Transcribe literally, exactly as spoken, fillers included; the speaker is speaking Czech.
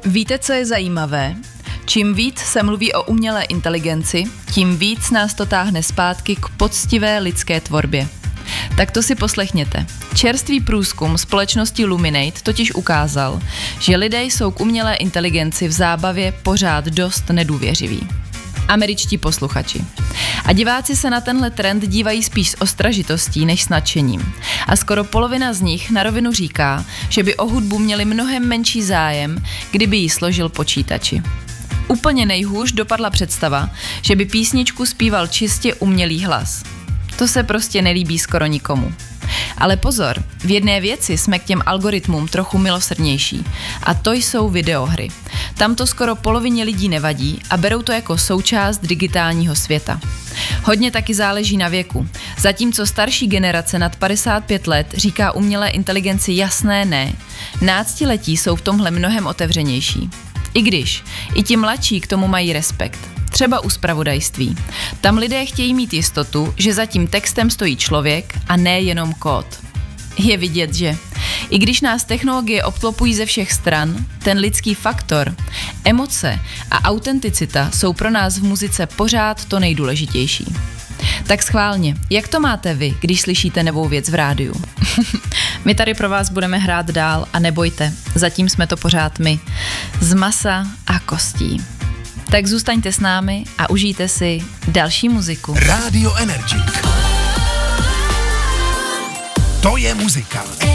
Víte, co je zajímavé? Čím víc se mluví o umělé inteligenci, tím víc nás to táhne zpátky k poctivé lidské tvorbě. Tak to si poslechněte. Čerstvý průzkum společnosti Luminate totiž ukázal, že lidé jsou k umělé inteligenci v zábavě pořád dost nedůvěřiví. Američtí posluchači. A diváci se na tenhle trend dívají spíš s ostražitostí než s nadšením. A skoro polovina z nich na rovinu říká, že by o hudbu měli mnohem menší zájem, kdyby ji složil počítači. Úplně nejhůř dopadla představa, že by písničku zpíval čistě umělý hlas. To se prostě nelíbí skoro nikomu. Ale pozor, v jedné věci jsme k těm algoritmům trochu milosrdnější. A to jsou videohry. Tam to skoro polovině lidí nevadí a berou to jako součást digitálního světa. Hodně taky záleží na věku. Zatímco starší generace nad padesát pět let říká umělé inteligenci jasné ne, náctiletí jsou v tomhle mnohem otevřenější. I když, i ti mladší k tomu mají respekt. Třeba u zpravodajství. Tam lidé chtějí mít jistotu, že za tím textem stojí člověk a ne jenom kód. Je vidět, že i když nás technologie obklopují ze všech stran, ten lidský faktor, emoce a autenticita jsou pro nás v muzice pořád to nejdůležitější. Tak schválně, jak to máte vy, když slyšíte novou věc v rádiu? My tady pro vás budeme hrát dál a nebojte, zatím jsme to pořád my. Z masa a kostí. Tak zůstaňte s námi a užijte si další muziku. Radio Energy. To je muzika.